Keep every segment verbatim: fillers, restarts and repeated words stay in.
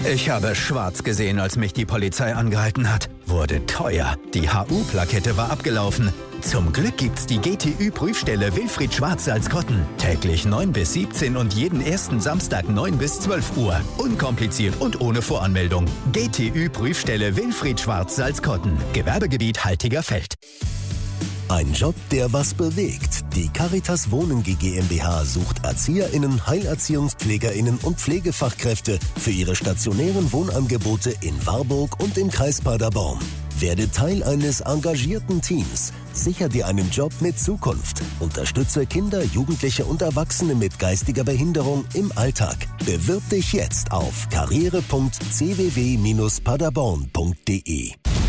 Ich habe schwarz gesehen, als mich die Polizei angehalten hat. Wurde teuer. Die H U-Plakette war abgelaufen. Zum Glück gibt's die G T Ü-Prüfstelle Wilfried Schwarz-Salzkotten. Täglich neun bis siebzehn und jeden ersten Samstag neun bis zwölf Uhr. Unkompliziert und ohne Voranmeldung. G T Ü-Prüfstelle Wilfried Schwarz-Salzkotten. Gewerbegebiet Haltigerfeld. Ein Job, der was bewegt. Die Caritas Wohnen GmbH sucht ErzieherInnen, HeilerziehungspflegerInnen und Pflegefachkräfte für ihre stationären Wohnangebote in Warburg und im Kreis Paderborn. Werde Teil eines engagierten Teams. Sichere dir einen Job mit Zukunft. Unterstütze Kinder, Jugendliche und Erwachsene mit geistiger Behinderung im Alltag. Bewirb dich jetzt auf karriere punkt c w w bindestrich paderborn punkt d e.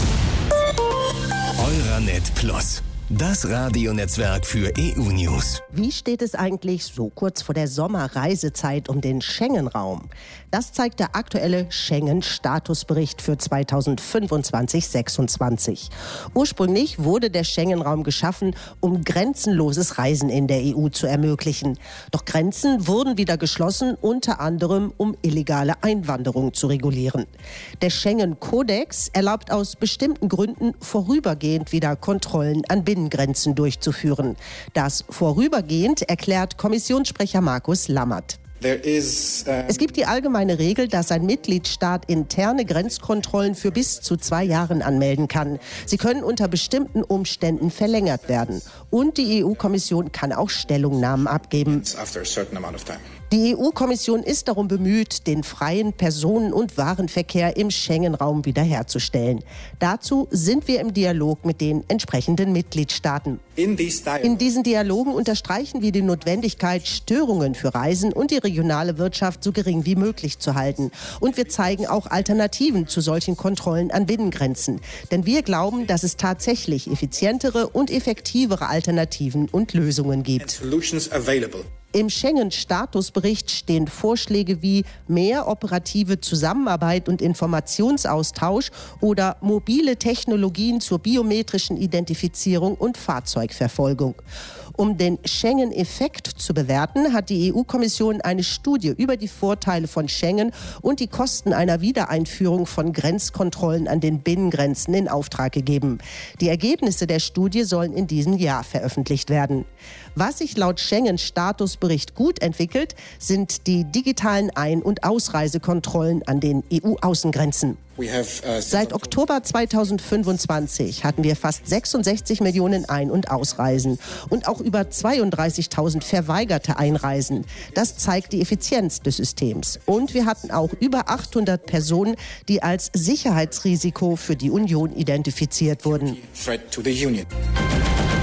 Euranet Plus. Das Radionetzwerk für E U-News. Wie steht es eigentlich so kurz vor der Sommerreisezeit um den Schengen-Raum? Das zeigt der aktuelle Schengen-Statusbericht für zweitausendfünfundzwanzig sechsundzwanzig. Ursprünglich wurde der Schengen-Raum geschaffen, um grenzenloses Reisen in der E U zu ermöglichen. Doch Grenzen wurden wieder geschlossen, unter anderem um illegale Einwanderung zu regulieren. Der Schengen-Kodex erlaubt aus bestimmten Gründen vorübergehend wieder Kontrollen an Binnengrenzen durchzuführen. Das vorübergehend erklärt Kommissionssprecher Markus Lammert. Is, uh es gibt die allgemeine Regel, dass ein Mitgliedstaat interne Grenzkontrollen für bis zu zwei Jahren anmelden kann. Sie können unter bestimmten Umständen verlängert werden. Und die E U-Kommission kann auch Stellungnahmen abgeben. Die E U-Kommission ist darum bemüht, den freien Personen- und Warenverkehr im Schengen-Raum wiederherzustellen. Dazu sind wir im Dialog mit den entsprechenden Mitgliedstaaten. In diesen Dialogen unterstreichen wir die Notwendigkeit, Störungen für Reisen und die regionale Wirtschaft so gering wie möglich zu halten. Und wir zeigen auch Alternativen zu solchen Kontrollen an Binnengrenzen. Denn wir glauben, dass es tatsächlich effizientere und effektivere Alternativen und Lösungen gibt. Im Schengen-Statusbericht stehen Vorschläge wie mehr operative Zusammenarbeit und Informationsaustausch oder mobile Technologien zur biometrischen Identifizierung und Fahrzeugverfolgung. Um den Schengen-Effekt zu bewerten, hat die E U-Kommission eine Studie über die Vorteile von Schengen und die Kosten einer Wiedereinführung von Grenzkontrollen an den Binnengrenzen in Auftrag gegeben. Die Ergebnisse der Studie sollen in diesem Jahr veröffentlicht werden. Was sich laut Schengen-Statusbericht gut entwickelt, sind die digitalen Ein- und Ausreisekontrollen an den E U-Außengrenzen. Seit Oktober zweitausendfünfundzwanzig hatten wir fast sechsundsechzig Millionen Ein- und Ausreisen und auch über zweiunddreißigtausend verweigerte Einreisen. Das zeigt die Effizienz des Systems. Und wir hatten auch über achthundert Personen, die als Sicherheitsrisiko für die Union identifiziert wurden.